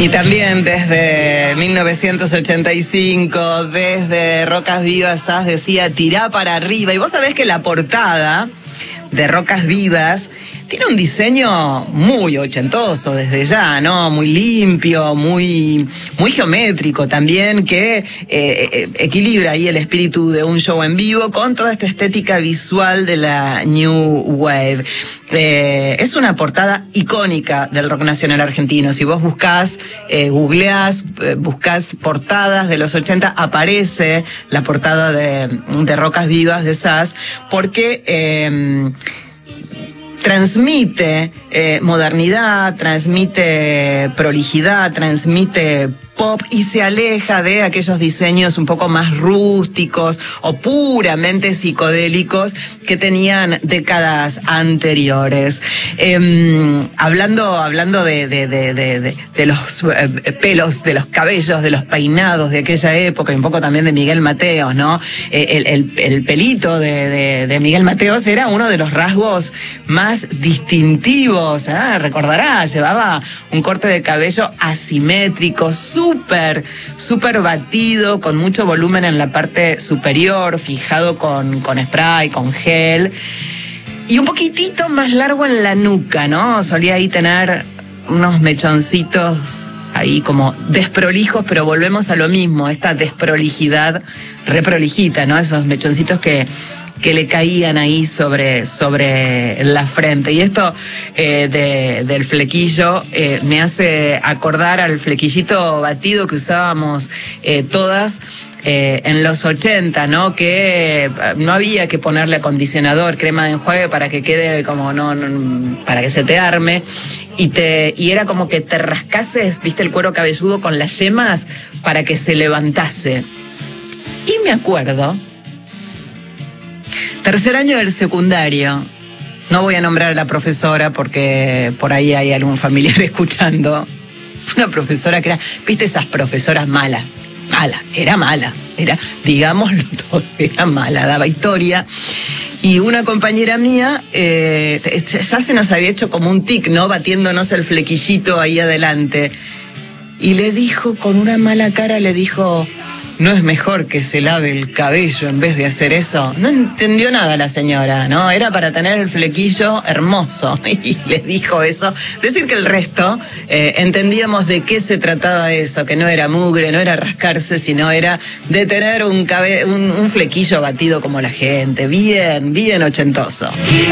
Y también desde 1985, desde Rocas Vivas, Sass decía tirá para arriba. Y vos sabés que la portada de Rocas Vivas tiene un diseño muy ochentoso desde ya, ¿no? Muy limpio, muy geométrico también, que equilibra ahí el espíritu de un show en vivo con toda esta estética visual de la New Wave. Es una portada icónica del rock nacional argentino. Si vos buscás, googleás, buscás portadas de los 80, aparece la portada de Rocas Vivas de Sass, porque transmite modernidad, transmite prolijidad, transmite pop y se aleja de aquellos diseños un poco más rústicos o puramente psicodélicos que tenían décadas anteriores. Hablando de los pelos, de los cabellos, de los peinados de aquella época y un poco también de Miguel Mateos, ¿no? El pelito de Miguel Mateos era uno de los rasgos más distintivos, ¿eh? Recordarás, llevaba un corte de cabello asimétrico, súper batido, con mucho volumen en la parte superior, fijado con spray, con gel, y un poquitito más largo en la nuca, ¿no? Solía ahí tener unos mechoncitos ahí como desprolijos, pero volvemos a lo mismo, esta desprolijidad reprolijita, ¿no? Esos mechoncitos que le caían ahí sobre la frente. Y esto del flequillo me hace acordar al flequillito batido que usábamos todas en los 80, ¿no? Que no había que ponerle acondicionador, crema de enjuague para que quede como para que se te arme. Y era como que te rascases, viste, el cuero cabelludo con las yemas para que se levantase. Y me acuerdo, tercer año del secundario, no voy a nombrar a la profesora porque por ahí hay algún familiar escuchando, una profesora que era, viste, esas profesoras malas, digámoslo todo, era mala, daba historia. Y una compañera mía, ya se nos había hecho como un tic, ¿no? Batiéndonos el flequillito ahí adelante. Y le dijo, con una mala cara, le dijo, ¿no es mejor que se lave el cabello en vez de hacer eso? No entendió nada la señora, ¿no? Era para tener el flequillo hermoso. Y le dijo eso. Decir que el resto entendíamos de qué se trataba eso, que no era mugre, no era rascarse, sino era de tener un flequillo batido como la gente. Bien ochentoso.